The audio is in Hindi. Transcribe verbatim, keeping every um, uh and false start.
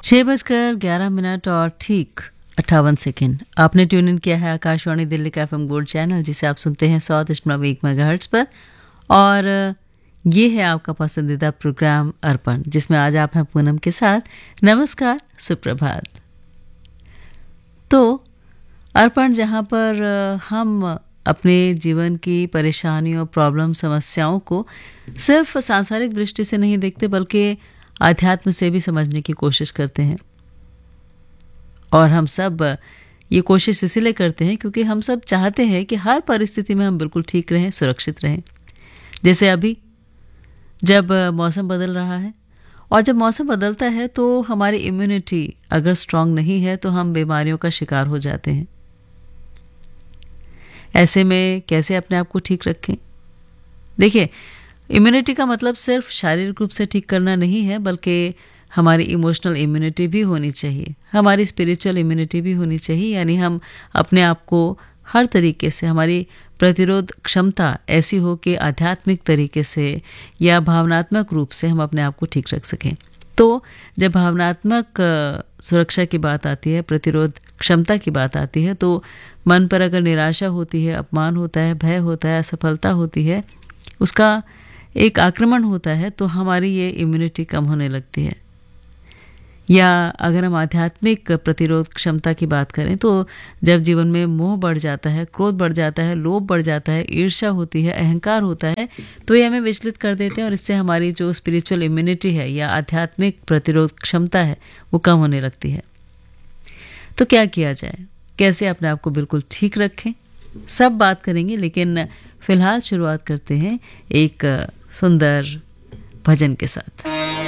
छः बजकर ग्यारह मिनट और ठीक अट्ठावन सेकेंड। आपने ट्यून इन किया है आकाशवाणी दिल्ली का एफएम गोल्ड चैनल, जिसे आप सुनते हैं सौ दशमलव एक मेगाहर्ट्ज पर। और ये है आपका पसंदीदा प्रोग्राम अर्पण, जिसमें आज आप हैं पूनम के साथ। नमस्कार, सुप्रभात। तो अर्पण, जहाँ पर हम अपने जीवन की परेशानियों, प्रॉब्लम, समस्याओं को सिर्फ सांसारिक दृष्टि से नहीं देखते, बल्कि आध्यात्म से भी समझने की कोशिश करते हैं। और हम सब ये कोशिश इसीलिए करते हैं क्योंकि हम सब चाहते हैं कि हर परिस्थिति में हम बिल्कुल ठीक रहें, सुरक्षित रहें। जैसे अभी जब मौसम बदल रहा है, और जब मौसम बदलता है तो हमारी इम्यूनिटी अगर स्ट्रांग नहीं है तो हम बीमारियों का शिकार हो जाते हैं। ऐसे में कैसे अपने आप को ठीक रखें? देखिए, इम्यूनिटी का मतलब सिर्फ शारीरिक रूप से ठीक करना नहीं है, बल्कि हमारी इमोशनल इम्यूनिटी भी होनी चाहिए, हमारी स्पिरिचुअल इम्यूनिटी भी होनी चाहिए। यानी हम अपने आप को हर तरीके से, हमारी प्रतिरोध क्षमता ऐसी हो कि आध्यात्मिक तरीके से या भावनात्मक रूप से हम अपने आप को ठीक रख सकें। तो जब भावनात्मक सुरक्षा की बात आती है, प्रतिरोध क्षमता की बात आती है, तो मन पर अगर निराशा होती है, अपमान होता है, भय होता है, असफलता होती है, उसका एक आक्रमण होता है, तो हमारी ये इम्यूनिटी कम होने लगती है। या अगर हम आध्यात्मिक प्रतिरोध क्षमता की बात करें, तो जब जीवन में मोह बढ़ जाता है, क्रोध बढ़ जाता है, लोभ बढ़ जाता है, ईर्ष्या होती है, अहंकार होता है, तो ये हमें विचलित कर देते हैं और इससे हमारी जो स्पिरिचुअल इम्यूनिटी है या आध्यात्मिक प्रतिरोध क्षमता है वो कम होने लगती है। तो क्या किया जाए, कैसे अपने आप को बिल्कुल ठीक रखें, सब बात करेंगे। लेकिन फिलहाल शुरुआत करते हैं एक सुंदर भजन के साथ।